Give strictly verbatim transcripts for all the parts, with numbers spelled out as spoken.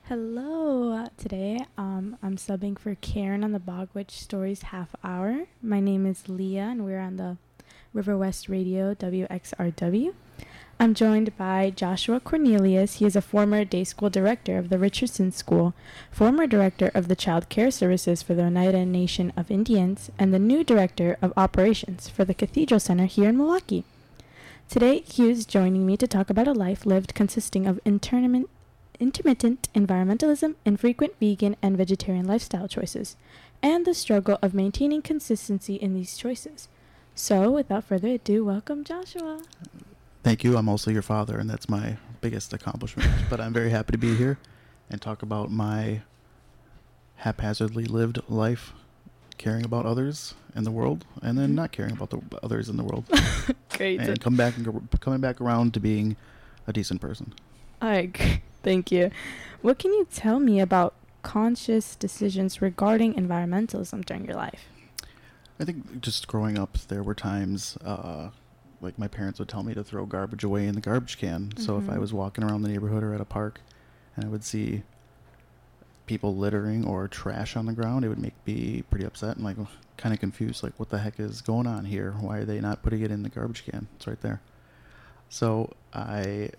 Hello. Today, um, I'm subbing for Karen on the Bogwitch Stories Half Hour. My name is Leah, and we're on the River West Radio W X R W. I'm joined by Joshua Cornelius. He is a former day school director of the Richardson School, former director of the Child Care Services for the Oneida Nation of Indians, and the new director of operations for the Cathedral Center here in Milwaukee. Today, he is joining me to talk about a life lived consisting of intermittent, intermittent environmentalism, infrequent vegan and vegetarian lifestyle choices, and the struggle of maintaining consistency in these choices. So, without further ado, welcome Joshua. Thank you. I'm also your father, and that's my biggest accomplishment. But I'm very happy to be here and talk about my haphazardly lived life, caring about others in the world, and then not caring about the others in the world. Great. And come back and coming back around to being a decent person. I agree. Thank you. What can you tell me about conscious decisions regarding environmentalism during your life? I think just growing up, there were times, uh, like my parents would tell me to throw garbage away in the garbage can. Mm-hmm. So if I was walking around the neighborhood or at a park and I would see people littering or trash on the ground, it would make me pretty upset and like kind of confused, like what the heck is going on here? Why are they not putting it in the garbage can? It's right there. So I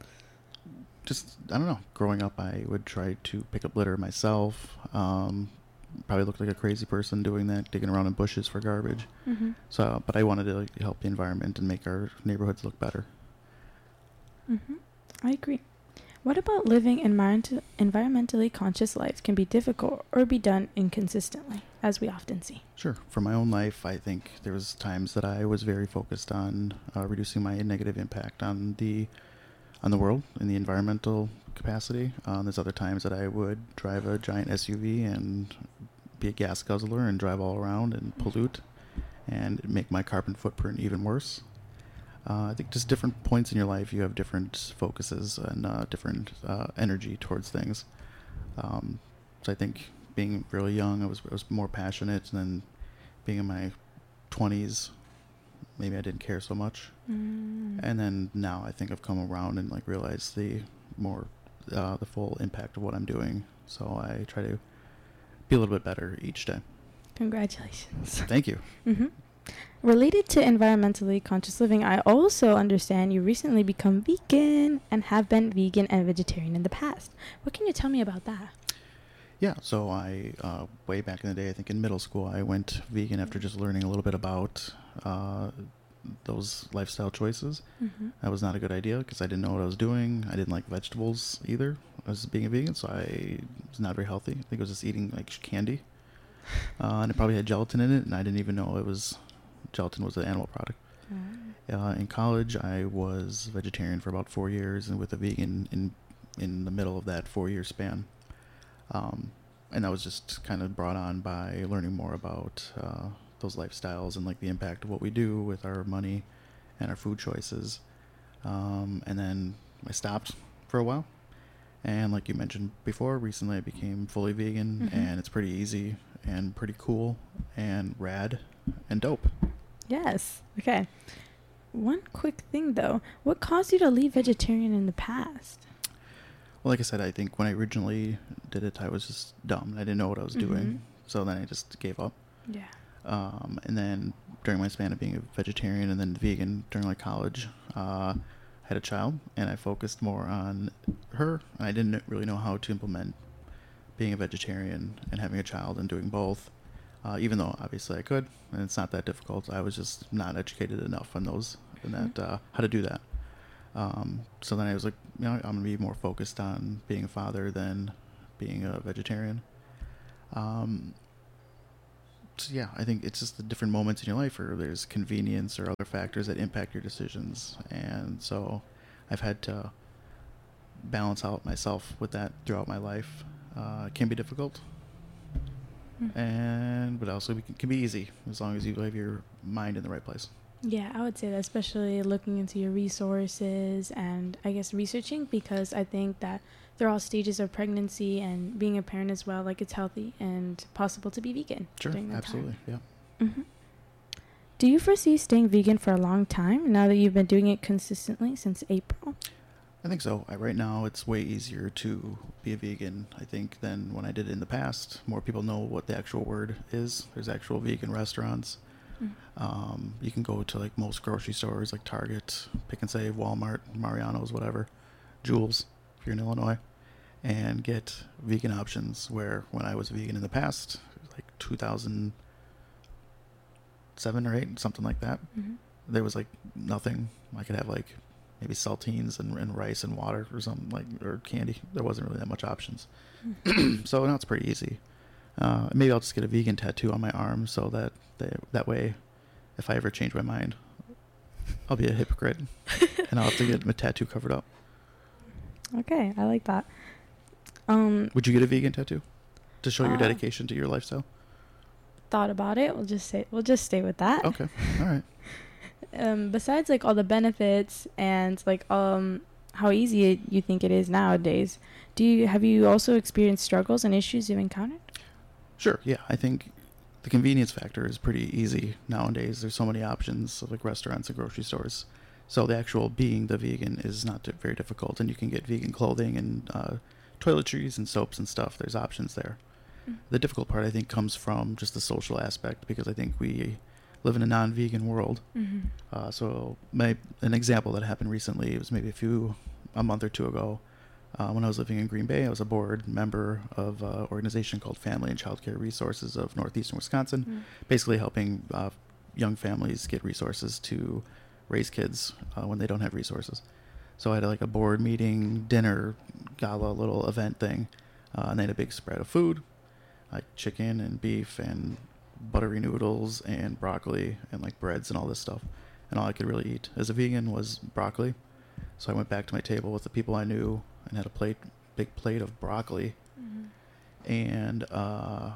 just, I don't know, growing up I would try to pick up litter myself. Um, probably looked like a crazy person doing that, digging around in bushes for garbage. Mm-hmm. So, but I wanted to like, help the environment and make our neighborhoods look better. Mm-hmm. I agree. What about living environment- environmentally conscious lives can be difficult or be done inconsistently, as we often see? Sure. For my own life, I think there was times that I was very focused on uh, reducing my negative impact on the on the world in the environmental capacity. Uh, there's other times that I would drive a giant S U V and be a gas guzzler and drive all around and pollute and make my carbon footprint even worse. Uh, I think just different points in your life, you have different focuses and uh, different uh, energy towards things. Um, so I think being really young, I was, I was more passionate, and then being in my twenties, maybe I didn't care so much. Mm. And then now I think I've come around and like realized the more, uh, the full impact of what I'm doing. So I try to be a little bit better each day. Congratulations. Thank you. Mm-hmm. Related to environmentally conscious living, I also understand you recently become vegan and have been vegan and vegetarian in the past. What can you tell me about that? Yeah, so I, uh, way back in the day, I think in middle school, I went vegan after just learning a little bit about uh, those lifestyle choices. Mm-hmm. That was not a good idea because I didn't know what I was doing. I didn't like vegetables either as being a vegan, so I was not very healthy. I think I was just eating like candy. Uh, and it probably had gelatin in it, and I didn't even know it was gelatin was an animal product. Mm. Uh, in college, I was vegetarian for about four years, and with a vegan in in the middle of that four-year span. Um, and that was just kind of brought on by learning more about uh, those lifestyles and like the impact of what we do with our money and our food choices. Um, and then I stopped for a while. And like you mentioned before, recently I became fully vegan, mm-hmm. and it's pretty easy and pretty cool and rad and dope. Yes. Okay. One quick thing though, what caused you to leave vegetarian in the past? Well, like I said, I think when I originally did it, I was just dumb. I didn't know what I was mm-hmm. doing. So then I just gave up. Yeah. Um, and then during my span of being a vegetarian and then vegan during like college, uh, I had a child, and I focused more on her. And I didn't really know how to implement being a vegetarian and having a child and doing both, uh, even though obviously I could, and it's not that difficult. I was just not educated enough on those and mm-hmm. that uh, how to do that. Um, so then I was like, you know, I'm going to be more focused on being a father than being a vegetarian. Um, so yeah, I think it's just the different moments in your life where there's convenience or other factors that impact your decisions. And so I've had to balance out myself with that throughout my life. Uh, it can be difficult. Mm-hmm. And, but also it can be easy as long as you have your mind in the right place. Yeah, I would say that, especially looking into your resources and I guess researching, because I think that they're all stages of pregnancy and being a parent as well. Like, it's healthy and possible to be vegan. Sure, during that absolutely, time. yeah. Mm-hmm. Do you foresee staying vegan for a long time now that you've been doing it consistently since April? I think so. I, right now, it's way easier to be a vegan, I think, than when I did it in the past. More people know what the actual word is. There's actual vegan restaurants. Mm. Um, you can go to like most grocery stores, like Target, Pick and Save, Walmart, Mariano's, whatever, Jewel's, if you're in Illinois, and get vegan options. Where when I was vegan in the past, like two thousand seven or eight, something like that, Mm-hmm. there was like nothing. I could have like maybe saltines and, and rice and water or something, like, or candy. There wasn't really that much options. Mm. So now it's pretty easy. Uh, maybe I'll just get a vegan tattoo on my arm so that they, that way, if I ever change my mind, I'll be a hypocrite and I'll have to get my tattoo covered up. Okay, I like that. Um, Would you get a vegan tattoo to show your uh, dedication to your lifestyle? Thought about it. We'll just say we'll just stay with that. Okay, all right. Um, besides like all the benefits and like um how easy it, you think it is nowadays, do you have you also experienced struggles and issues you've encountered? Sure, yeah. I think the convenience factor is pretty easy nowadays. There's so many options, like restaurants and grocery stores. So the actual being the vegan is not di- very difficult, and you can get vegan clothing and uh, toiletries and soaps and stuff. There's options there. Mm. The difficult part, I think, comes from just the social aspect, because I think we live in a non-vegan world. Mm-hmm. Uh, so my an example that happened recently, it was maybe a few, a month or two ago, uh, when I was living in Green Bay. I was a board member of an organization called Family and Child Care Resources of Northeastern Wisconsin, Mm. basically helping uh, young families get resources to raise kids uh, when they don't have resources. So I had like a board meeting, dinner, gala, little event thing, uh, and they had a big spread of food, like chicken and beef and buttery noodles and broccoli and like breads and all this stuff. And all I could really eat as a vegan was broccoli. So I went back to my table with the people I knew and had a plate, big plate of broccoli. Mm-hmm. And uh,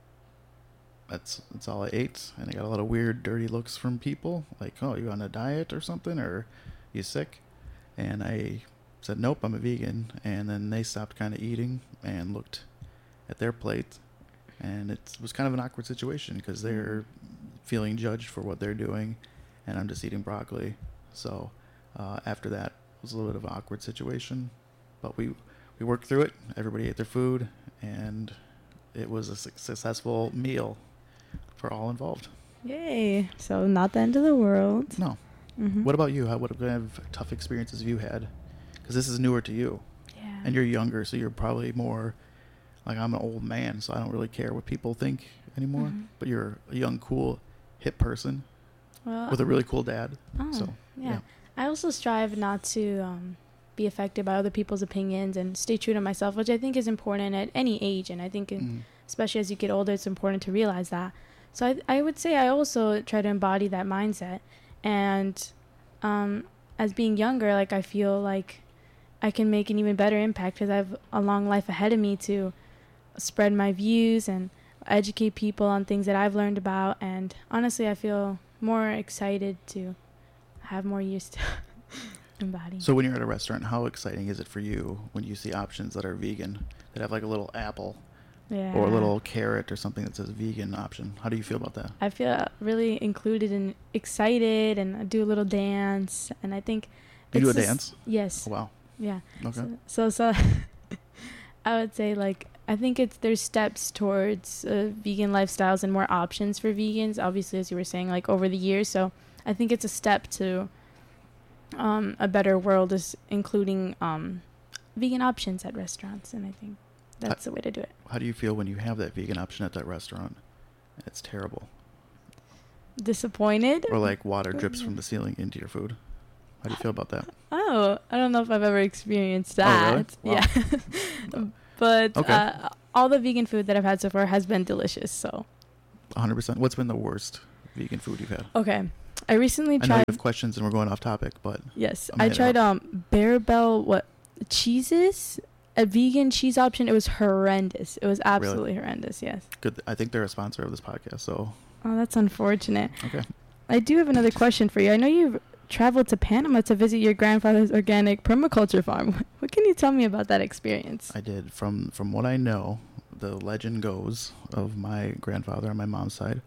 that's that's all I ate. And I got a lot of weird, dirty looks from people, like, "Oh, you on a diet or something, or you sick?" And I said, "Nope, I'm a vegan." And then they stopped kind of eating and looked at their plate, and it was kind of an awkward situation because they're feeling judged for what they're doing, and I'm just eating broccoli. So uh, after that, it was a little bit of an awkward situation, but we we worked through it. Everybody ate their food, and it was a su- successful meal for all involved. Yay! So not the end of the world. No. Mm-hmm. What about you? How, what kind of tough experiences have you had? Because this is newer to you, Yeah. and you're younger, so you're probably more like, I'm an old man, so I don't really care what people think anymore. Mhm. But you're a young, cool, hip person Well, with a really cool dad. oh, So yeah. yeah. I also strive not to um, be affected by other people's opinions and stay true to myself, which I think is important at any age. And I think, in, Mm. especially as you get older, it's important to realize that. So I, I would say I also try to embody that mindset. And um, as being younger, like I feel like I can make an even better impact because I have a long life ahead of me to spread my views and educate people on things that I've learned about. And honestly, I feel more excited to have more years to embody. So when you're at a restaurant, how exciting is it for you when you see options that are vegan, that have like a little apple Yeah. or a little carrot or something that says vegan option? How do you feel about that? I feel really included and excited, and I do a little dance, and I think You do a it's just- dance? Yes. Oh, wow. Yeah. Okay. So so, so I would say like I think it's there's steps towards uh, vegan lifestyles and more options for vegans. Obviously, as you were saying, like over the years. So I think it's a step to um, a better world, is including um, vegan options at restaurants, and I think that's the way to do it. How do you feel when you have that vegan option at that restaurant? It's terrible. Disappointed? Or like water drips from the ceiling into your food. How do you feel about that? Oh, I don't know if I've ever experienced Oh, really? that. Wow. Yeah. But Okay. uh, all the vegan food that I've had so far has been delicious. So one hundred percent. What's been the worst vegan food you've had? okay, I recently I know you tried. have questions and we're going off topic, but Yes, I'm I headed tried up. um Bearbell what cheeses, a vegan cheese option. It was horrendous. It was absolutely horrendous. Yes. good. I think they're a sponsor of this podcast, so Oh, that's unfortunate. okay. I do have another question for you. I know you've traveled to Panama to visit your grandfather's organic permaculture farm. What can you tell me about that experience? I did. From from what I know, the legend goes of my grandfather on my mom's side.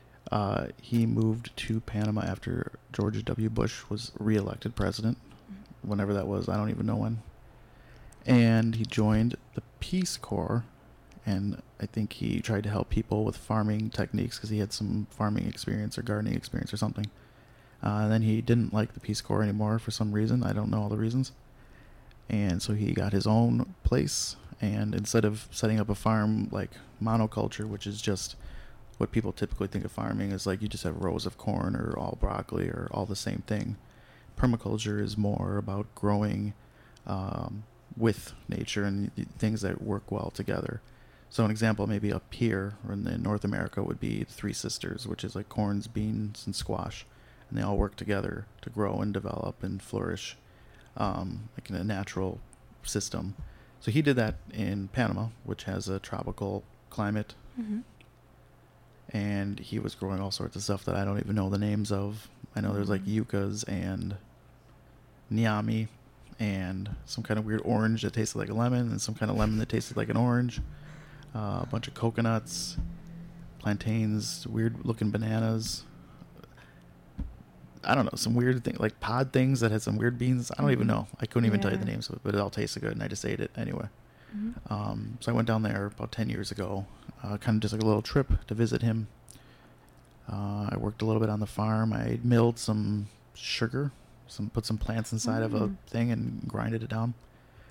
Uh, he moved to Panama after George W. Bush was reelected president whenever that was. I don't even know when. And he joined the Peace Corps, and I think he tried to help people with farming techniques because he had some farming experience or gardening experience or something. Uh, and then he didn't like the Peace Corps anymore for some reason. I don't know all the reasons. And so he got his own place, and instead of setting up a farm like monoculture, which is just what people typically think of farming is like you just have rows of corn or all broccoli or all the same thing. Permaculture is more about growing um, with nature and things that work well together. So an example maybe up here or in the North America would be Three Sisters, which is like corns, beans, and squash. And they all work together to grow and develop and flourish um, like in a natural system. So he did that in Panama, which has a tropical climate. Mm-hmm. And he was growing all sorts of stuff that I don't even know the names of. I know there's like yuccas and niami and some kind of weird orange that tasted like a lemon and some kind of lemon that tasted like an orange. Uh, a bunch of coconuts, plantains, weird looking bananas. I don't know, some weird thing like pod things that had some weird beans. I don't even know. I couldn't even yeah. tell you the names of it, but it all tasted good and I just ate it anyway. Mm-hmm. Um, so I went down there about ten years ago, uh, kind of just like a little trip to visit him. Uh, I worked a little bit on the farm. I milled some sugar, some put some plants inside mm. of a thing and grinded it down.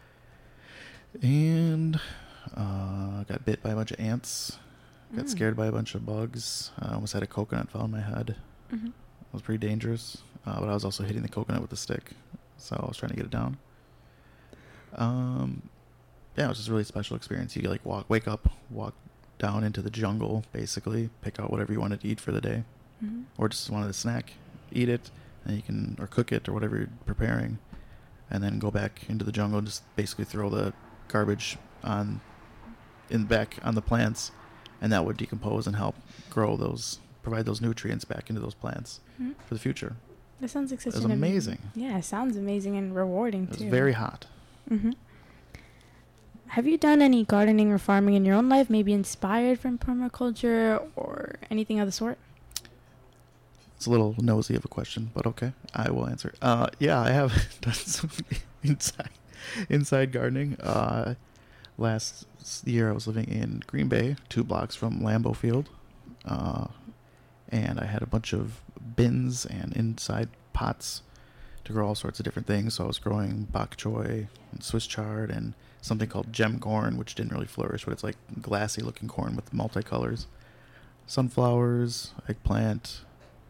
And uh, got bit by a bunch of ants. Got mm. scared by a bunch of bugs. I almost had a coconut fall on my head. Mm-hmm. It was pretty dangerous, uh, but I was also hitting the coconut with a stick, so I was trying to get it down. Um, yeah, it was just a really special experience. You like walk, wake up, walk down into the jungle, basically, pick out whatever you wanted to eat for the day, mm-hmm. or just wanted a snack, eat it, and you can or cook it or whatever you're preparing, and then go back into the jungle and just basically throw the garbage on in back on the plants, and that would decompose and help grow those. Provide those nutrients back into those plants mm-hmm. for the future. That sounds like such it was an amazing. Am- yeah, it sounds amazing and rewarding it too. It was very hot. Mm-hmm. Have you done any gardening or farming in your own life, maybe inspired from permaculture or anything of the sort? It's a little nosy of a question, but okay, I will answer. Uh, yeah, I have done some inside inside gardening. Uh, last year, I was living in Green Bay, two blocks from Lambeau Field. Uh, And I had a bunch of bins and inside pots to grow all sorts of different things. So I was growing bok choy and Swiss chard and something called gem corn, which didn't really flourish, but it's like glassy looking corn with multicolors. Sunflowers, eggplant.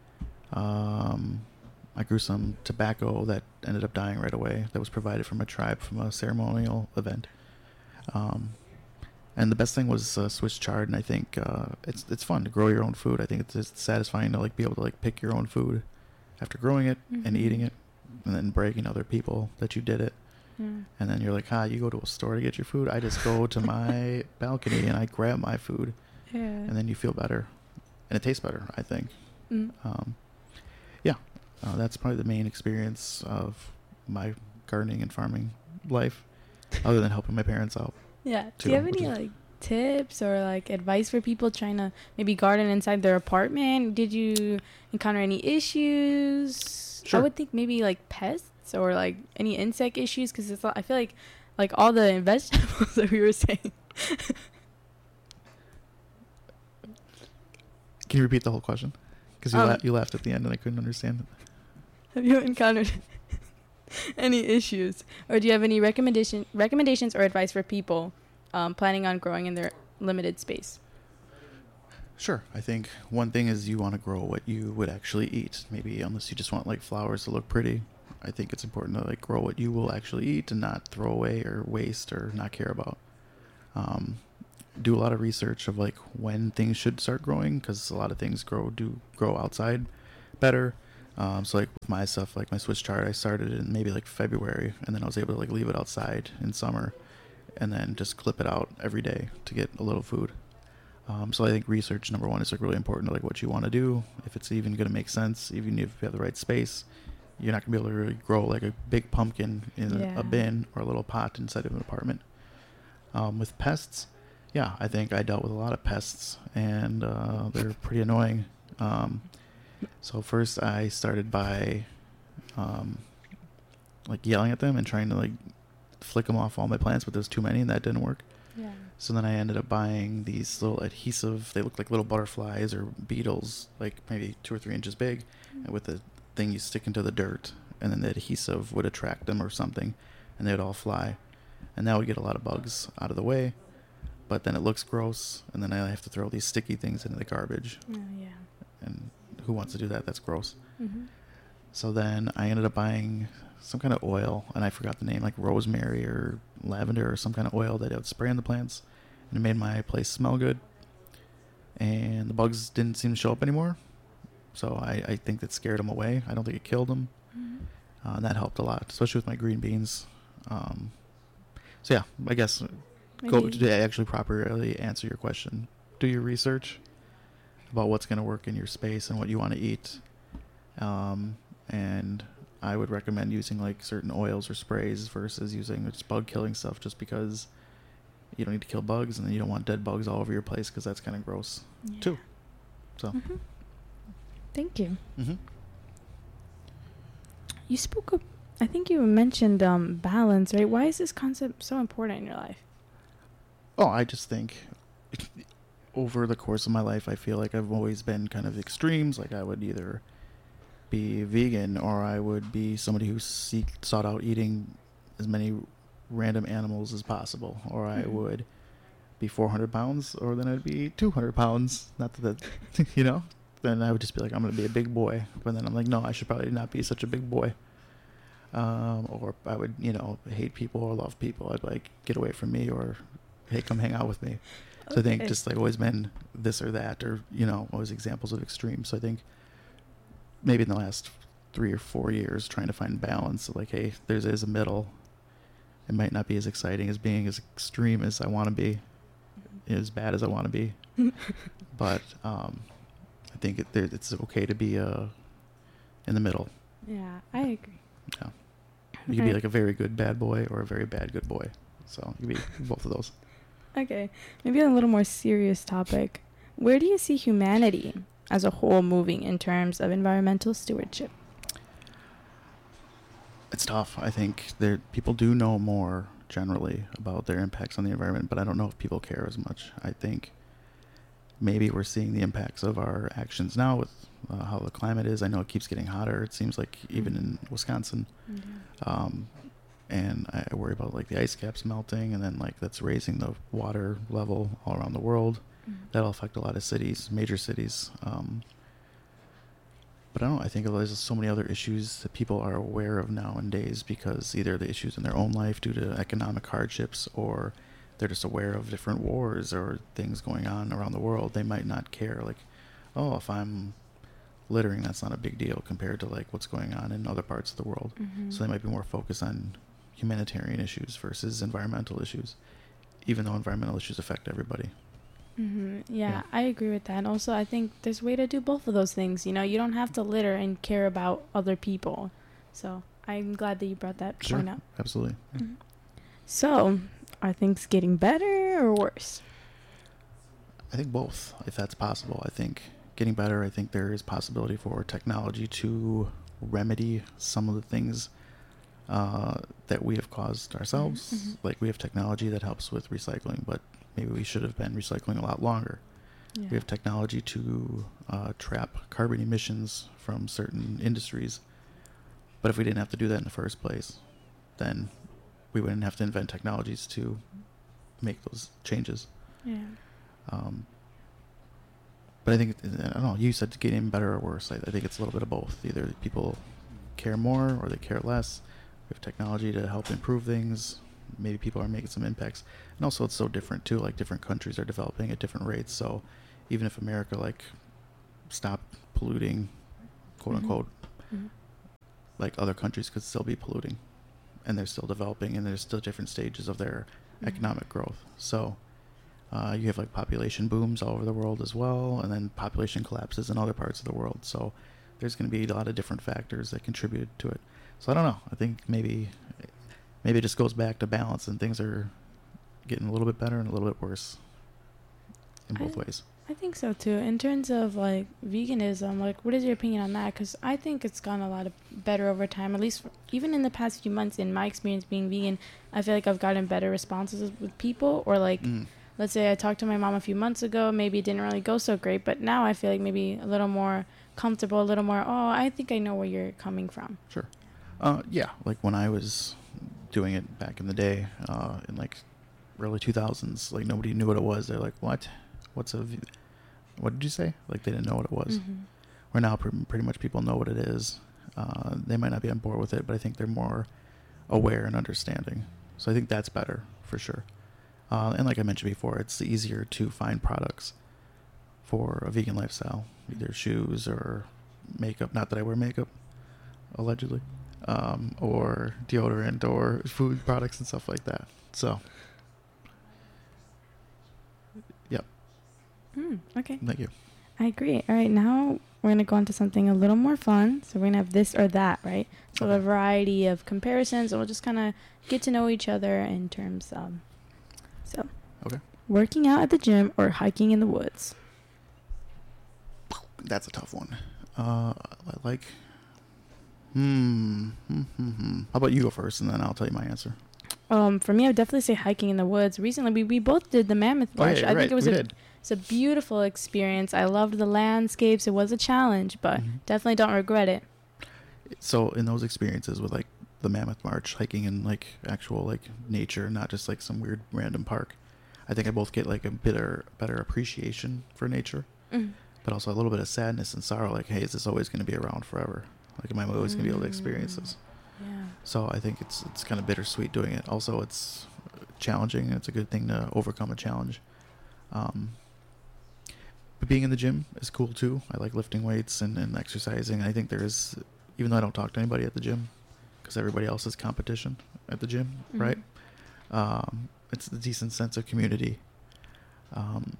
Um, I grew some tobacco that ended up dying right away. That was provided from a tribe from a ceremonial event. Um, And the best thing was uh, Swiss chard, and I think uh, it's it's fun to grow your own food. I think it's, it's satisfying to like be able to like pick your own food after growing it mm-hmm. and eating it, and then bragging to other people that you did it. Mm. And then you're like, "Ha, you go to a store to get your food. I just go to my balcony and I grab my food, yeah. and then you feel better, and it tastes better. I think. Mm. Um, yeah, uh, that's probably the main experience of my gardening and farming life, other than helping my parents out. Yeah. Do you have any like tips or like advice for people trying to maybe garden inside their apartment? Did you encounter any issues? Sure. I would think maybe like pests or like any insect issues, because it's I feel like like all the vegetables that we were saying. Can you repeat the whole question? Because you, um, la- you laughed at the end and I couldn't understand it. Have you encountered any issues, or do you have any recommendation recommendations or advice for people um, planning on growing in their limited space? Sure. I think one thing is you want to grow what you would actually eat. Maybe unless you just want like flowers to look pretty, I think it's important to like grow what you will actually eat and not throw away or waste or not care about. Um, do a lot of research of like when things should start growing, because a lot of things grow do grow outside better. Um, so like with my stuff, like my Swiss chard, I started in maybe like February, and then I was able to like leave it outside in summer, and then just clip it out every day to get a little food. Um, so I think research number one is like really important to like what you want to do, if it's even going to make sense, even if you have the right space. You're not gonna be able to really grow like a big pumpkin in yeah. a, a bin or a little pot inside of an apartment. Um, with pests, yeah, I think I dealt with a lot of pests, and uh, they're pretty annoying. Um, So first I started by um, like yelling at them and trying to like flick them off all my plants, but there's too many and that didn't work. Yeah. So then I ended up buying these little adhesive, they look like little butterflies or beetles, like maybe two or three inches big, mm-hmm. and with the thing you stick into the dirt, and then the adhesive would attract them or something, and they would all fly. And that would get a lot of bugs out of the way, but then it looks gross, and then I have to throw these sticky things into the garbage. Oh, yeah. And who wants to do that? That's gross. Mm-hmm. So then I ended up buying some kind of oil, and I forgot the name, like rosemary or lavender or some kind of oil that I would spray on the plants, and it made my place smell good. And the bugs didn't seem to show up anymore, so I, I think that scared them away. I don't think it killed them. Mm-hmm. Uh, and that helped a lot, especially with my green beans. Um, so yeah, I guess Maybe. go to actually properly answer your question. Do your research about what's going to work in your space and what you want to eat. Um, and I would recommend using like certain oils or sprays versus using just bug killing stuff, just because you don't need to kill bugs, and then you don't want dead bugs all over your place, because that's kind of gross yeah. too. So mm-hmm. Thank you. Mm-hmm. You spoke of, I think you mentioned um, balance, right? Why is this concept so important in your life? Oh, I just think over the course of my life, I feel like I've always been kind of extremes. Like I would either be vegan, or I would be somebody who seek, sought out eating as many random animals as possible, or I mm-hmm. would be four hundred pounds, or then I'd be two hundred pounds. Not that, that you know, then I would just be like, I'm going to be a big boy. But then I'm like, no, I should probably not be such a big boy. Um, or I would, you know, hate people or love people. I'd like, get away from me, or hey, come hang out with me. Okay. So I think just like always been this or that, or, you know, always examples of extremes. So I think maybe in the last three or four years trying to find balance, like, hey, there's is a middle. It might not be as exciting as being as extreme as I want to be, as bad as I want to be. But um, I think it, there, it's okay to be uh, in the middle. Yeah, I agree. Yeah. You can be like a very good bad boy or a very bad good boy. So you can be both of those. Okay. Maybe on a little more serious topic. Where do you see humanity as a whole moving in terms of environmental stewardship? It's tough. I think there people do know more generally about their impacts on the environment, but I don't know if people care as much. I think maybe we're seeing the impacts of our actions now with uh, how the climate is. I know it keeps getting hotter. It seems like even in Wisconsin. Mm-hmm. Um, and I worry about like the ice caps melting, and then like that's raising the water level all around the world. Mm-hmm. That'll affect a lot of cities, major cities. Um, But I don't know, I think there's so many other issues that people are aware of nowadays, because either the issues in their own life due to economic hardships, or they're just aware of different wars or things going on around the world. They might not care, like, oh, if I'm littering, that's not a big deal compared to like what's going on in other parts of the world. Mm-hmm. So they might be more focused on humanitarian issues versus environmental issues, even though environmental issues affect everybody. Mm-hmm. Yeah, yeah, I agree with that. And also, I think there's a way to do both of those things. You know, you don't have to litter and care about other people. So I'm glad that you brought that sure, point up. Absolutely. Mm-hmm. So, are things getting better or worse? I think both, if that's possible. I think getting better, I think there is possibility for technology to remedy some of the things uh, that we have caused ourselves. Mm-hmm. Like, we have technology that helps with recycling, but maybe we should have been recycling a lot longer. Yeah. We have technology to uh, trap carbon emissions from certain industries. But if we didn't have to do that in the first place, then we wouldn't have to invent technologies to make those changes. Yeah. Um, but I think, I don't know, you said getting better or worse. I, I think it's a little bit of both. Either people care more or they care less. We have technology to help improve things. Maybe people are making some impacts. And also it's so different too, like different countries are developing at different rates. So even if America like stopped polluting, quote mm-hmm. unquote, mm-hmm. like other countries could still be polluting, and they're still developing, and there's still different stages of their mm-hmm. economic growth. So uh, you have like population booms all over the world as well, and then population collapses in other parts of the world. So there's going to be a lot of different factors that contribute to it. So I don't know. I think maybe maybe it just goes back to balance, and things are getting a little bit better and a little bit worse in both I, ways. I think so too. In terms of like veganism, like what is your opinion on that? Because I think it's gotten a lot of better over time. At least for, even in the past few months, in my experience being vegan, I feel like I've gotten better responses with people. Or like, mm. let's say I talked to my mom a few months ago, maybe it didn't really go so great, but now I feel like maybe a little more comfortable, a little more. Oh, I think I know where you're coming from. Sure. Uh, yeah, like when I was doing it back in the day, uh, in like early two thousands, like nobody knew what it was. They're like, what? What's a, v- what did you say? Like they didn't know what it was. Mm-hmm. Where now pr- pretty much people know what it is. Uh, they might not be on board with it, but I think they're more aware and understanding. So I think that's better for sure. Uh, and like I mentioned before, it's easier to find products for a vegan lifestyle, either shoes or makeup. Not that I wear makeup, allegedly, um, or deodorant or food products and stuff like that. So, yep. Mm, okay. Thank you. I agree. All right, now we're going to go on to something a little more fun. So we're going to have this or that, right? So okay. A variety of comparisons, and we'll just kind of get to know each other in terms of... So, okay. Working out at the gym or hiking in the woods? That's a tough one. Uh, I like... Hmm. Hmm, hmm, hmm. How about you go first, and then I'll tell you my answer. Um, for me, I would definitely say hiking in the woods. Recently, we, we both did the Mammoth March. Oh, yeah, I right. think it was we a, did. It's a beautiful experience. I loved the landscapes. It was a challenge, but mm-hmm. definitely don't regret it. So in those experiences with like the Mammoth March, hiking in like actual like nature, not just like some weird random park, I think I both get like a better better appreciation for nature, mm-hmm. but also a little bit of sadness and sorrow. Like, hey, is this always going to be around forever? Like, am I always mm-hmm. going to be able to experience this? Yeah. So I think it's it's kind of bittersweet doing it. Also, it's challenging, and it's a good thing to overcome a challenge. Um, but being in the gym is cool too. I like lifting weights and, and exercising. I think there is, even though I don't talk to anybody at the gym, because everybody else is competition at the gym, mm-hmm. right? Um, it's a decent sense of community. Um,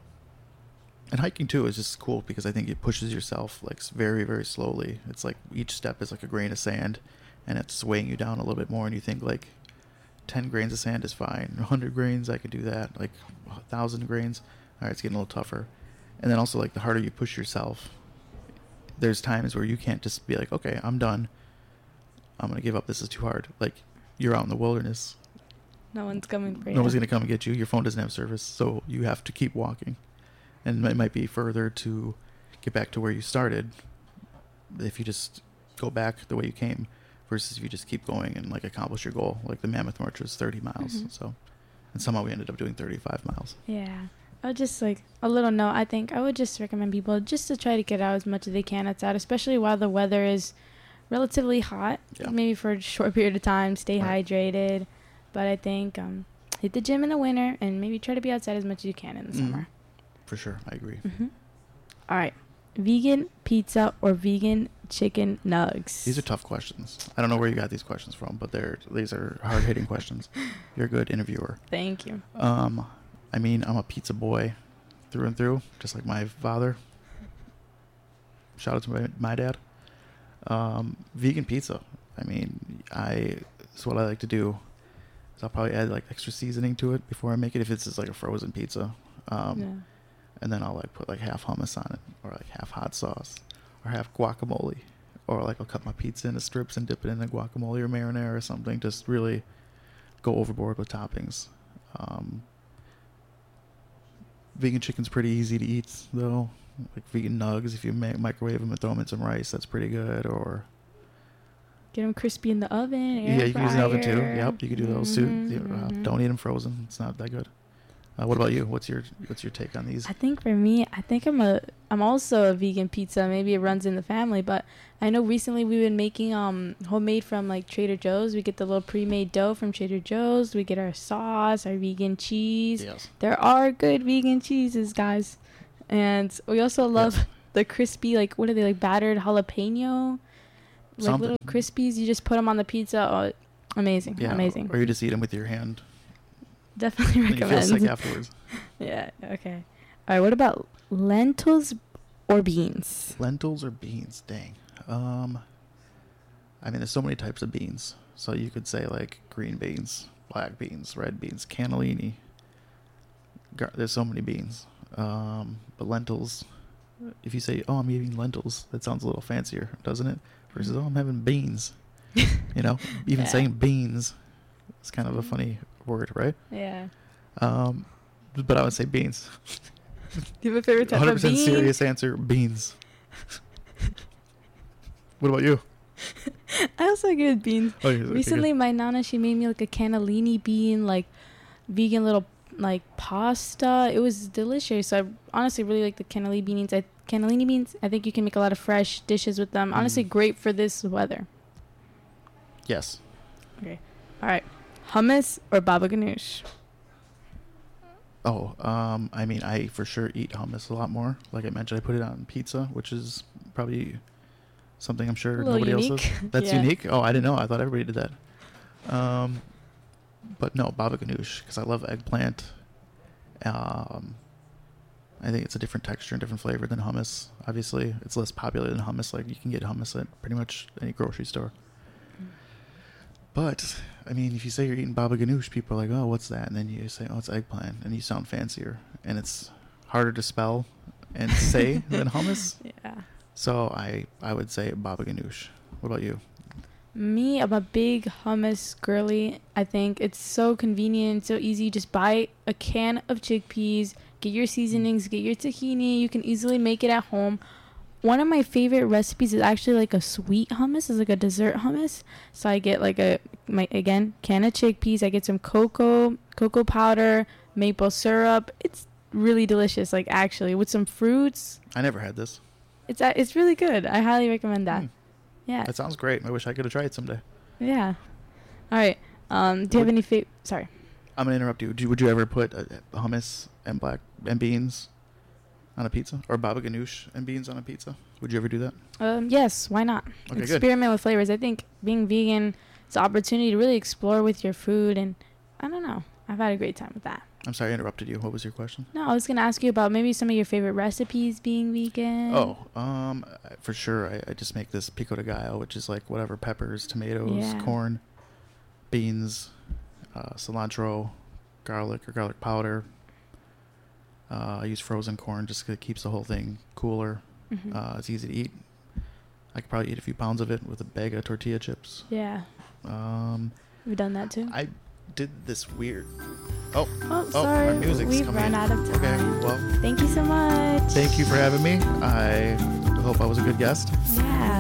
and hiking too is just cool because I think it pushes yourself like very, very slowly. It's like each step is like a grain of sand, and it's weighing you down a little bit more. And you think like ten grains of sand is fine. one hundred grains, I could do that. Like one thousand grains, all right, it's getting a little tougher. And then also like the harder you push yourself, there's times where you can't just be like, okay, I'm done. I'm going to give up. This is too hard. Like you're out in the wilderness. No one's coming for you. No one's going to come and get you. Your phone doesn't have service. So you have to keep walking. And it might be further to get back to where you started if you just go back the way you came versus if you just keep going and like accomplish your goal. Like the Mammoth March was thirty miles. Mm-hmm. So, and somehow we ended up doing thirty-five miles. Yeah. I would just like a little note. I think I would just recommend people just to try to get out as much as they can outside, especially while the weather is relatively hot. Yeah. Maybe for a short period of time, stay right. hydrated. But I think um, hit the gym in the winter and maybe try to be outside as much as you can in the mm. summer. For sure, I agree. Mm-hmm. All right, vegan pizza or vegan chicken nugs? These are tough questions. I don't know where you got these questions from, but they're these are hard hitting questions. You're a good interviewer. Thank you. Um. I mean, I'm a pizza boy through and through, just like my father. Shout out to my, my dad. Um, vegan pizza. I mean, I it's what I like to do. So I'll probably add like extra seasoning to it before I make it if it's just like a frozen pizza. Um, yeah. And then I'll like put like half hummus on it, or like half hot sauce, or half guacamole, or like I'll cut my pizza into strips and dip it in a guacamole or marinara or something. Just really go overboard with toppings. Um, Vegan chicken's pretty easy to eat, though. Like vegan nugs, if you make, microwave them and throw them in some rice, that's pretty good. Or get them crispy in the oven. Air yeah, you fryer. can use an oven too. Yep, you can do those mm-hmm, too. Mm-hmm. Uh, don't eat them frozen; it's not that good. Uh, what about you? What's your What's your take on these? I think for me, I think I'm a I'm also a vegan pizza. Maybe it runs in the family, but I know recently we've been making um homemade from like Trader Joe's. We get the little pre-made dough from Trader Joe's. We get our sauce, our vegan cheese. Yes. There are good vegan cheeses, guys, and we also love yeah. the crispy like what are they like battered jalapeno, like Something. little crispies. You just put them on the pizza. Oh, amazing, yeah, amazing. Or you just eat them with your hand. Definitely recommend. You feel sick afterwards. Yeah. Okay. All right. What about lentils or beans? Lentils or beans? Dang. Um. I mean, there's so many types of beans. So you could say like green beans, black beans, red beans, cannellini. Gar- there's so many beans. Um, but lentils, if you say, "Oh, I'm eating lentils," that sounds a little fancier, doesn't it? Versus, "Oh, I'm having beans." You know, even Yeah. saying beans, it's kind of a funny word, right? Yeah. Um, but I would say beans. Do you have a favorite type one hundred of percent bean? serious answer, beans. What about you? I also agree with beans. Oh, okay, Recently, good. my nana, she made me like a cannellini bean, like vegan little like pasta. It was delicious. So I honestly really like the cannellini beans. I, cannellini beans, I think you can make a lot of fresh dishes with them. Honestly, Mm. great for this weather. Yes. Okay. All right. Hummus or baba ganoush? Oh, um, I mean, I for sure eat hummus a lot more. Like I mentioned, I put it on pizza, which is probably something I'm sure A little nobody else unique. does. That's Yeah. unique? Oh, I didn't know. I thought everybody did that. Um, but no, baba ganoush, because I love eggplant. Um, I think it's a different texture and different flavor than hummus. Obviously, it's less popular than hummus. Like, you can get hummus at pretty much any grocery store. But, I mean, if you say you're eating baba ganoush, people are like, "Oh, what's that?" And then you say, "Oh, it's eggplant." And you sound fancier. And it's harder to spell and say than hummus. Yeah. So I, I would say baba ganoush. What about you? Me, I'm a big hummus girly. I think it's so convenient, so easy. Just buy a can of chickpeas, get your seasonings, get your tahini. You can easily make it at home. One of my favorite recipes is actually like a sweet hummus. It's like a dessert hummus. So I get like a, my again, can of chickpeas. I get some cocoa, cocoa powder, maple syrup. It's really delicious, like actually, with some fruits. I never had this. It's uh, it's really good. I highly recommend that. Hmm. Yeah. That sounds great. I wish I could have tried it someday. Yeah. All right. Um, do you have Would- any favorite? Sorry. I'm gonna interrupt you. Would you, would you ever put uh, hummus and black and beans on a pizza, or baba ganoush and beans on a pizza? Would you ever do that? Um, yes. Why not? Okay, good. Experiment with flavors. I think being vegan is an opportunity to really explore with your food, and I don't know. I've had a great time with that. I'm sorry I interrupted you. What was your question? No, I was gonna ask you about maybe some of your favorite recipes being vegan. Oh, um, for sure. I, I just make this pico de gallo, which is like whatever peppers, tomatoes, Yeah. corn, beans, uh, cilantro, garlic or garlic powder. Uh, I use frozen corn just 'cause it keeps the whole thing cooler. Mhm. Uh, it's easy to eat. I could probably eat a few pounds of it with a bag of tortilla chips. Yeah. Um, We've done that too. I did this weird. Oh, Oh, oh, sorry. my music's We've coming run in. out of Okay, time. well, Thank you so much. thank you for having me. I hope I was a good guest. Yeah.